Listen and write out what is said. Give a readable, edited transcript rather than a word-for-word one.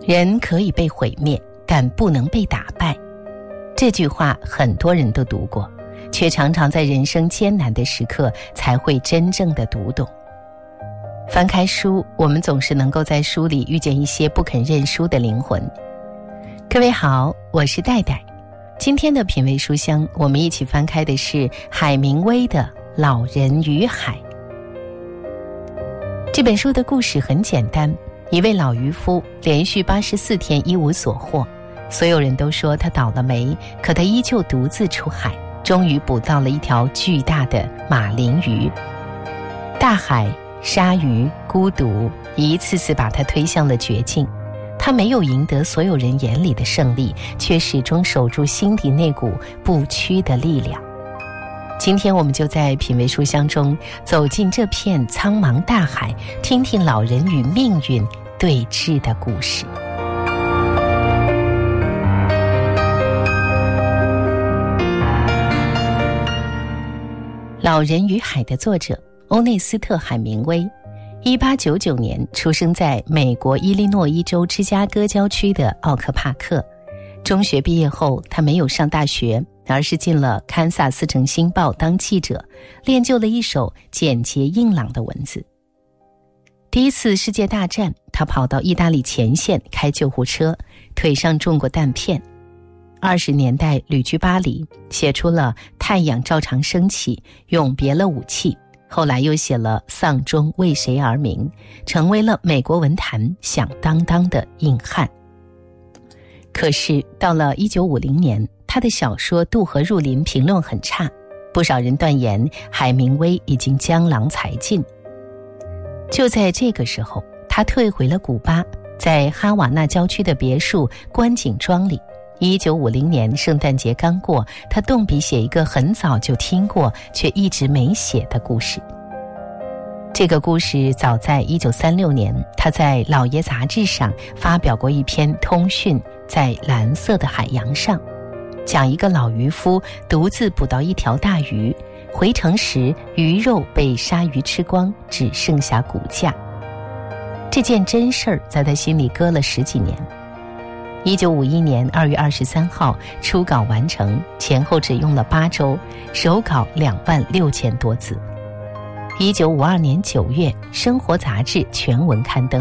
人可以被毁灭，但不能被打败。这句话很多人都读过，却常常在人生艰难的时刻才会真正的读懂。翻开书，我们总是能够在书里遇见一些不肯认输的灵魂。各位好，我是戴戴。今天的品味书香，我们一起翻开的是海明威的《老人与海》。这本书的故事很简单，一位老渔夫连续84天一无所获，所有人都说他倒了霉，可他依旧独自出海，终于捕到了一条巨大的马林鱼。大海、鲨鱼、孤独一次次把他推向了绝境，他没有赢得所有人眼里的胜利，却始终守住心底那股不屈的力量。今天我们就在品味书香中走进这片苍茫大海，听听老人与命运对峙的故事。《老人与海》的作者欧内斯特·海明威1899年出生在美国伊利诺伊州芝加哥郊区的奥克帕克。中学毕业后，他没有上大学，而是进了堪萨斯城星报当记者，练就了一手简洁硬朗的文字。第一次世界大战，他跑到意大利前线开救护车，腿上中过弹片。20年代旅居巴黎，写出了《太阳照常升起》，永别了武器，后来又写了《丧钟为谁而鸣》，成为了美国文坛响当当的硬汉。可是到了1950年，他的小说《渡河入林》评论很差，不少人断言海明威已经江郎才尽。就在这个时候，他退回了古巴，在哈瓦那郊区的别墅观景庄里。1950年圣诞节刚过，他动笔写一个很早就听过却一直没写的故事。这个故事早在1936年，他在《老爷》杂志上发表过一篇通讯，在蓝色的海洋上，讲一个老渔夫独自捕到一条大鱼，回城时鱼肉被鲨鱼吃光，只剩下骨架。这件真事儿在他心里搁了10几年。1951年2月23号初稿完成，前后只用了8周，手稿26000多字。1952年9月，《生活》杂志全文刊登。